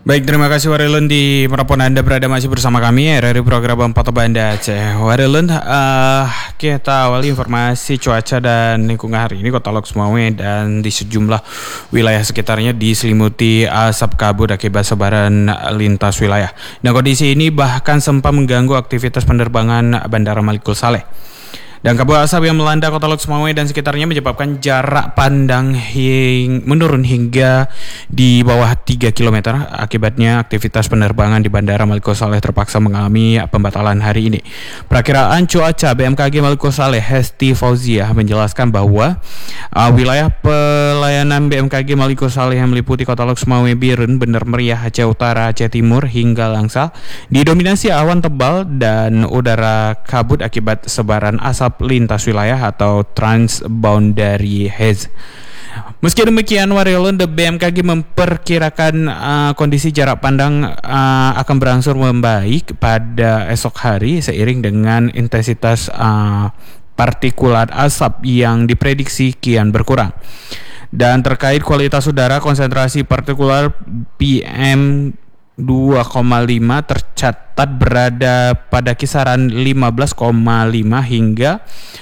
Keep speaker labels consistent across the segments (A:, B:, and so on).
A: Baik, terima kasih Warilun di manapun Anda berada masih bersama kami dari program Pantau Banda Aceh. Warilun, kita awali informasi cuaca dan lingkungan hari ini Kota Lok Sumawe dan di sejumlah wilayah sekitarnya diselimuti asap kabut akibat sebaran lintas wilayah. Nah, kondisi ini bahkan sempat mengganggu aktivitas penerbangan Bandara Malikul Saleh. Dan kabut asap yang melanda Kota Lok Sumawe dan sekitarnya menyebabkan jarak pandang menurun hingga di bawah 3 km. Akibatnya aktivitas penerbangan di Bandara Malikul Saleh terpaksa mengalami pembatalan hari ini. Perakiraan cuaca BMKG Malikul Saleh Hesti Fauziah menjelaskan bahwa wilayah pelayanan BMKG Malikul Saleh yang meliputi Kota Lok Sumawe, Biren, Bener Meriah, Aceh Utara, Aceh Timur hingga Langsal didominasi awan tebal dan udara kabut akibat sebaran asap lintas wilayah atau transboundary haze. Meski demikian, Warilun, BMKG memperkirakan kondisi jarak pandang akan berangsur membaik pada esok hari seiring dengan intensitas partikulat asap yang diprediksi kian berkurang. Dan terkait kualitas udara, konsentrasi partikulat PM 2,5 tercatat berada pada kisaran 15,5 hingga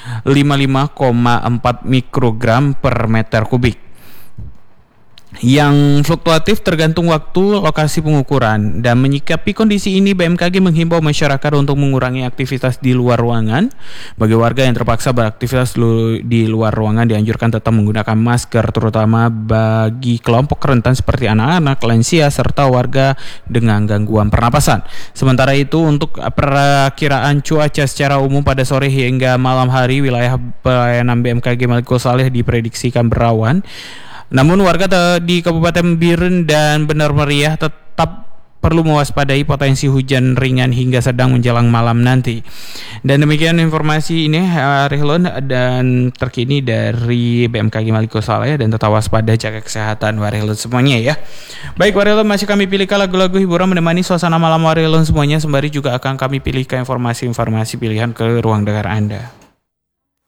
A: 55,4 mikrogram per meter kubik, yang fluktuatif tergantung waktu lokasi pengukuran. Dan menyikapi kondisi ini, BMKG menghimbau masyarakat untuk mengurangi aktivitas di luar ruangan. Bagi warga yang terpaksa beraktivitas di luar ruangan dianjurkan tetap menggunakan masker, terutama bagi kelompok rentan seperti anak-anak, lansia, serta warga dengan gangguan pernapasan. Sementara itu, untuk perakiraan cuaca secara umum pada sore hingga malam hari, wilayah pelayanan BMKG Malikul Saleh diprediksikan berawan. Namun warga di Kabupaten Biren dan Bener Meriah tetap perlu mewaspadai potensi hujan ringan hingga sedang menjelang malam nanti. Dan demikian informasi ini Rihlon dan terkini dari BMKG Malikul Saleh, dan tetap waspada, jaga kesehatan Warilun semuanya ya. Baik Warilun, masih kami pilihkan lagu-lagu hiburan menemani suasana malam Warilun semuanya, sembari juga akan kami pilihkan informasi-informasi pilihan ke ruang dengar Anda.